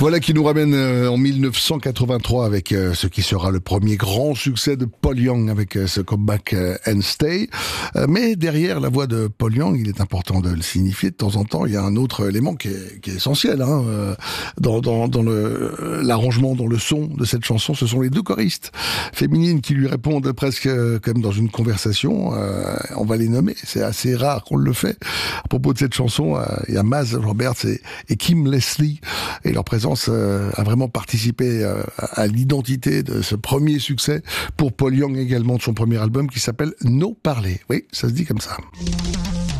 Voilà qui nous ramène en 1983 avec ce qui sera le premier grand succès de Paul Young avec ce comeback And Stay. Mais derrière la voix de Paul Young, il est important de le signifier, de temps en temps, il y a un autre élément qui est essentiel dans l'arrangement, dans le son de cette chanson. Ce sont les deux choristes féminines qui lui répondent presque comme dans une conversation. On va les nommer, c'est assez rare qu'on le fait. À propos de cette chanson, il y a Maz Roberts et Kim Leslie, et leur présence a vraiment participé à l'identité de ce premier succès pour Paul Young, également de son premier album qui s'appelle No Parler. Oui, ça se dit comme ça.